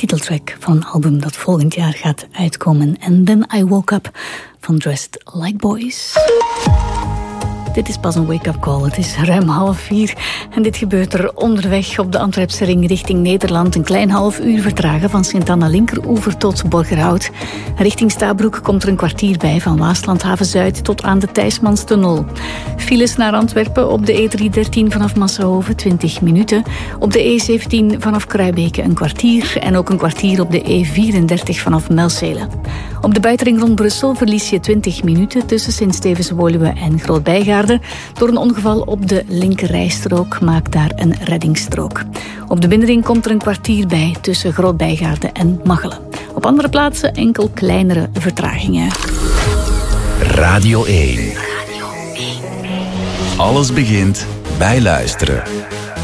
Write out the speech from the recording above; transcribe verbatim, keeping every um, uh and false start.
titeltrack van een album dat volgend jaar gaat uitkomen. And Then I Woke Up van Dressed Like Boys. Dit is pas een wake-up call. Het is ruim half vier en dit gebeurt er onderweg op de Antwerpse ring richting Nederland. Een klein half uur vertragen van Sint-Anna linkeroever tot Borgerhout. Richting Stabroek komt er een kwartier bij van Waaslandhaven Zuid tot aan de Thijsmanstunnel. Files naar Antwerpen op de E driehonderddertien vanaf Massahoven twintig minuten. Op de E zeventien vanaf Kruibeke een kwartier en ook een kwartier op de E vierendertig vanaf Melzele. Op de buitenring rond Brussel verlies je twintig minuten tussen Sint-Stevens-Woluwe en Groot-Bijgaarden. Door een ongeval op de linkerrijstrook maakt daar een reddingsstrook. Op de binnenring komt er een kwartier bij tussen Groot-Bijgaarden en Machelen. Op andere plaatsen enkel kleinere vertragingen. Radio één. Alles begint bij luisteren.